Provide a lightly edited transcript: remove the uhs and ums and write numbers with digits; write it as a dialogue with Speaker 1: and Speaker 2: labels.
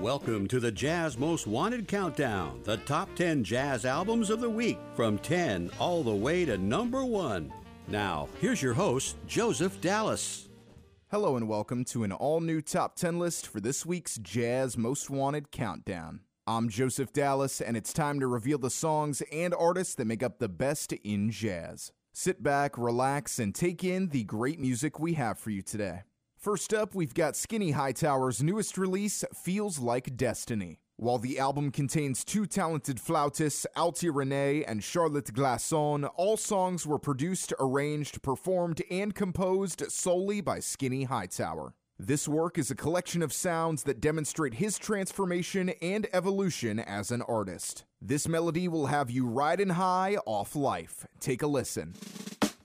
Speaker 1: Welcome to the Jazz Most Wanted Countdown, the top 10 jazz albums of the week, from 10 all the way to number 1. Now, here's your host, Joseph Dallas.
Speaker 2: Hello and welcome to an all-new top 10 list for this week's Jazz Most Wanted Countdown. I'm Joseph Dallas, and it's time to reveal the songs and artists that make up the best in jazz. Sit back, relax, and take in the great music we have for you today. First up, we've got Skinny Hightower's newest release, Feels Like Destiny. While the album contains two talented flautists, Alti Renee and Charlotte Glasson, all songs were produced, arranged, performed, and composed solely by Skinny Hightower. This work is a collection of sounds that demonstrate his transformation and evolution as an artist. This melody will have you riding high off life. Take a listen.